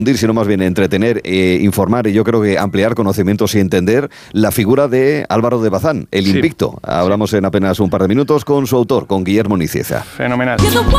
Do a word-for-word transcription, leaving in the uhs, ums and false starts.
sino más bien entretener, eh, informar y yo creo que ampliar conocimientos y entender la figura de Álvaro de Bazán, el Sí. invicto. Hablamos en apenas un par de minutos con su autor, con Guillermo Nicieza. Fenomenal.